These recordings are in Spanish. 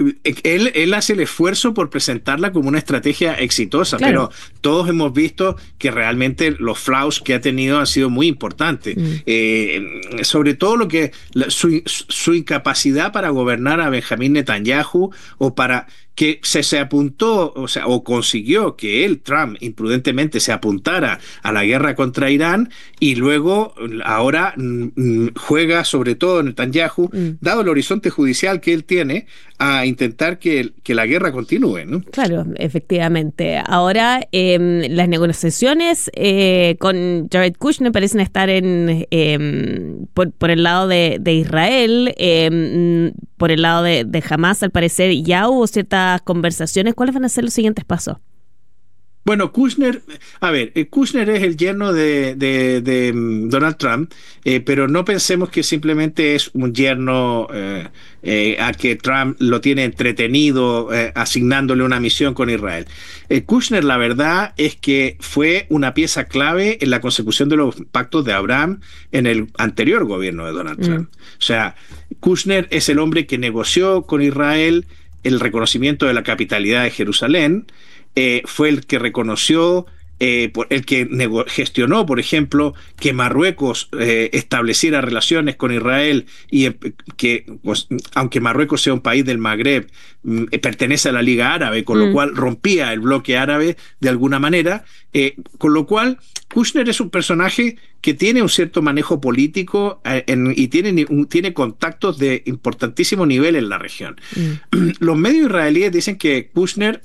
él hace el esfuerzo por presentarla como una estrategia exitosa, Claro. pero todos hemos visto que realmente los flaws que ha tenido han sido muy importantes. Sobre todo su incapacidad para gobernar a Benjamín Netanyahu, o para que se apuntó, o sea, o consiguió que él, Trump, imprudentemente se apuntara a la guerra contra Irán, y luego ahora juega sobre todo Netanyahu, dado el horizonte judicial que él tiene, a intentar que la guerra continúe, ¿no? Claro, efectivamente. Ahora las negociaciones con Jared Kushner parecen estar por el lado de Israel, por el lado de Hamas, al parecer ya hubo ciertas conversaciones. ¿Cuáles van a ser los siguientes pasos? Bueno, Kushner es el yerno de Donald Trump, pero no pensemos que simplemente es un yerno a que Trump lo tiene entretenido asignándole una misión con Israel. Kushner, la verdad es que fue una pieza clave en la consecución de los pactos de Abraham en el anterior gobierno de Donald Trump. O sea, Kushner es el hombre que negoció con Israel el reconocimiento de la capitalidad de Jerusalén. Fue el que reconoció, el que gestionó, por ejemplo, que Marruecos estableciera relaciones con Israel, y que, pues, aunque Marruecos sea un país del Magreb, pertenece a la Liga Árabe, con lo cual rompía el bloque árabe de alguna manera, con lo cual Kushner es un personaje que tiene un cierto manejo político y tiene contactos de importantísimo nivel en la región. Los medios israelíes dicen que Kushner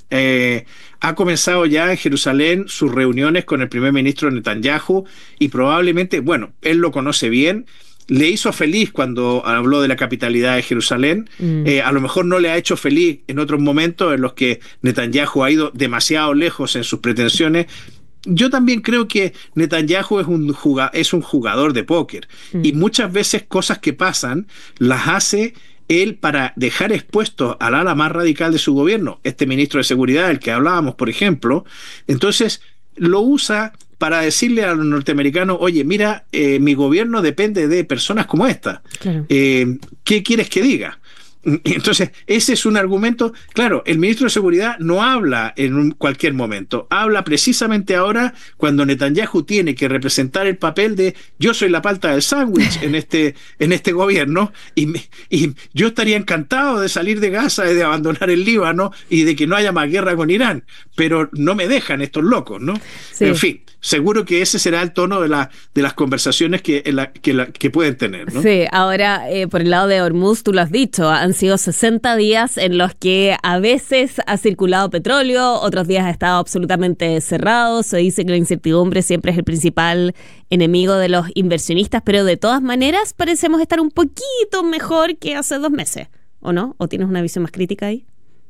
ha comenzado ya en Jerusalén sus reuniones con el primer ministro Netanyahu, y probablemente, bueno, él lo conoce bien. Le hizo feliz cuando habló de la capitalidad de Jerusalén. A lo mejor no le ha hecho feliz en otros momentos en los que Netanyahu ha ido demasiado lejos en sus pretensiones. Yo también creo que Netanyahu es un jugador de póker, y muchas veces cosas que pasan las hace él para dejar expuestos al ala más radical de su gobierno, este ministro de Seguridad del que hablábamos, por ejemplo. Entonces lo usa para decirle a los norteamericanos: oye, mira, mi gobierno depende de personas como esta. Claro. ¿Qué quieres que diga? Entonces, ese es un argumento. Claro, el ministro de Seguridad no habla en cualquier momento, habla precisamente ahora, cuando Netanyahu tiene que representar el papel de yo soy la palta del sándwich en este gobierno, y yo estaría encantado de salir de Gaza y de abandonar el Líbano y de que no haya más guerra con Irán, pero no me dejan estos locos, ¿no? Sí. En fin, seguro que ese será el tono de las conversaciones que pueden tener, ¿no? Sí, ahora por el lado de Hormuz, tú lo has dicho, han sido 60 días en los que a veces ha circulado petróleo, otros días ha estado absolutamente cerrado. Se dice que la incertidumbre siempre es el principal enemigo de los inversionistas, pero de todas maneras parecemos estar un poquito mejor que hace 2 meses, ¿o no? ¿O tienes una visión más crítica ahí?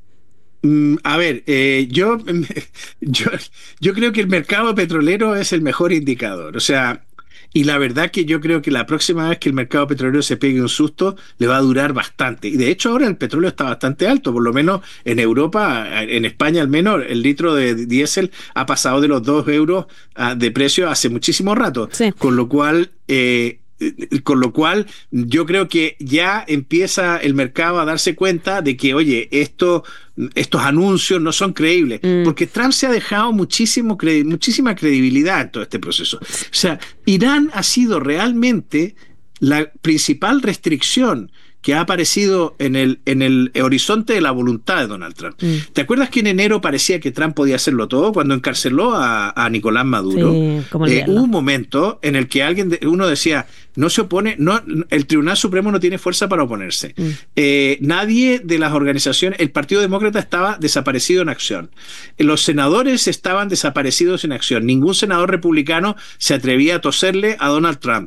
A ver, yo creo que el mercado petrolero es el mejor indicador. O sea, y la verdad que yo creo que la próxima vez que el mercado petrolero se pegue un susto, le va a durar bastante. Y de hecho ahora el petróleo está bastante alto, por lo menos en Europa, en España al menos, el litro de diésel ha pasado de los 2 euros de precio hace muchísimo rato. Sí. Con lo cual yo creo que ya empieza el mercado a darse cuenta de que, oye, estos anuncios no son creíbles, porque Trump se ha dejado muchísima credibilidad en todo este proceso. O sea, Irán ha sido realmente la principal restricción que ha aparecido en el horizonte de la voluntad de Donald Trump. ¿Te acuerdas que en enero parecía que Trump podía hacerlo todo cuando encarceló a Nicolás Maduro? Sí, ¿cómo Hubo un momento en el que uno decía, no se opone, no, el Tribunal Supremo no tiene fuerza para oponerse. Nadie de las organizaciones, el Partido Demócrata estaba desaparecido en acción. Los senadores estaban desaparecidos en acción. Ningún senador republicano se atrevía a toserle a Donald Trump.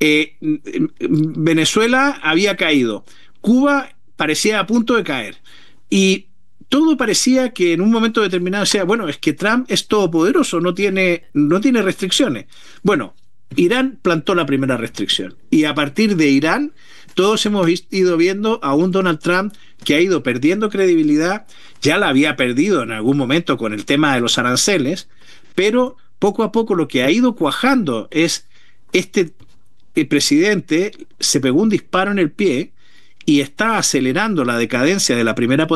Venezuela había caído. Cuba parecía a punto de caer. Y todo parecía que en un momento determinado decía, bueno, es que Trump es todopoderoso, no tiene restricciones. Bueno, Irán plantó la primera restricción. Y a partir de Irán, todos hemos ido viendo a un Donald Trump que ha ido perdiendo credibilidad. Ya la había perdido en algún momento con el tema de los aranceles, pero poco a poco lo que ha ido cuajando es el presidente se pegó un disparo en el pie y está acelerando la decadencia de la primera